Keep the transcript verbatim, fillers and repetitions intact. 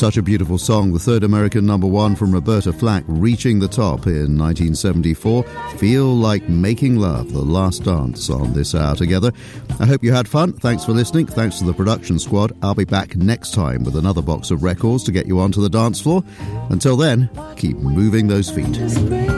Such a beautiful song, the third American number one from Roberta Flack, reaching the top in nineteen seventy-four. Feel Like Making Love, the last dance on this hour together. I hope you had fun. Thanks for listening. Thanks to the production squad. I'll be back next time with another box of records to get you onto the dance floor. Until then, keep moving those feet.